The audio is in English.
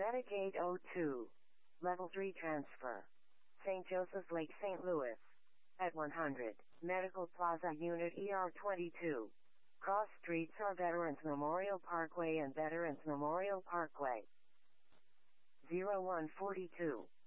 Medicaid 02. Level 3 transfer. St. Joseph's Lake, St. Louis. At 100. Medical Plaza Unit ER22. Cross streets are Veterans Memorial Parkway and Veterans Memorial Parkway. 0142.